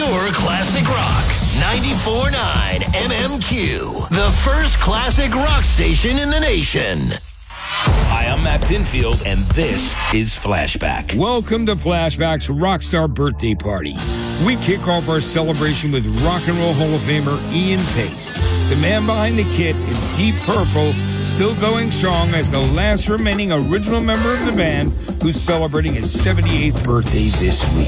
Pure classic rock. 94.9 MMQ. The first classic rock station in the nation. Hi, I'm Matt Pinfield, and this is Flashback. Welcome to Flashback's Rockstar Birthday Party. We kick off our celebration with Rock and Roll Hall of Famer Ian Pace, the man behind the kit in Deep Purple, still going strong as the last remaining original member of the band, who's celebrating his 78th birthday this week.